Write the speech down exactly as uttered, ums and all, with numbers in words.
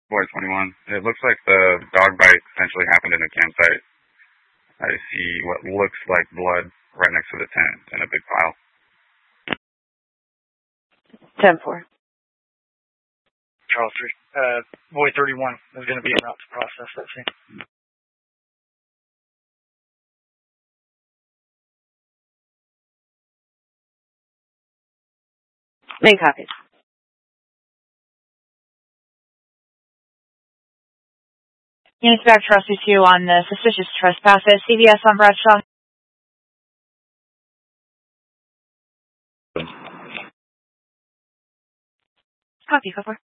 Boy twenty-one. It looks like the dog bite essentially happened in a campsite. I see what looks like blood right next to the tent in a big pile. ten four. Charles three. Uh, Boy thirty-one is going to be en route to process that scene. Main copies. Units back to Rescue two on the suspicious trespasses. C V S on Bradshaw. Copy, Copper.